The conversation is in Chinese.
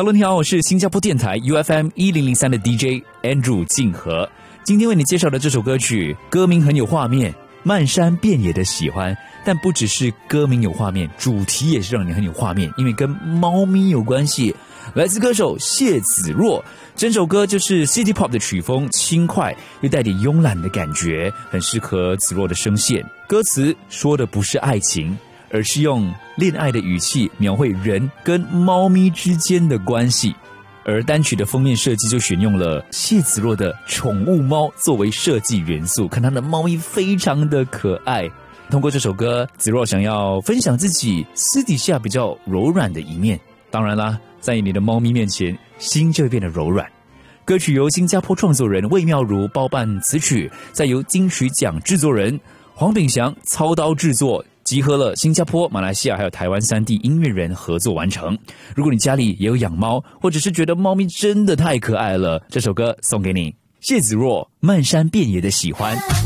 Hello， 你好，我是新加坡电台 UFM 1003的 DJ Andrew 静和。今天为你介绍的这首歌曲，歌名很有画面，漫山遍野的喜欢。但不只是歌名有画面，主题也是让你很有画面，因为跟猫咪有关系。来自歌手谢子若，整首歌就是 City Pop 的曲风，轻快又带点慵懒的感觉，很适合子若的声线。歌词说的不是爱情，而是用恋爱的语气描绘人跟猫咪之间的关系。而单曲的封面设计就选用了谢子若的宠物猫作为设计元素，看它的猫咪非常的可爱。通过这首歌，子若想要分享自己私底下比较柔软的一面。当然啦，在你的猫咪面前，心就会变得柔软。歌曲由新加坡创作人魏妙如包办词曲，再由金曲奖制作人黄炳祥操刀制作，集合了新加坡、马来西亚还有台湾3地音乐人合作完成。如果你家里也有养猫，或者是觉得猫咪真的太可爱了，这首歌送给你。谢子若，漫山遍野的喜欢。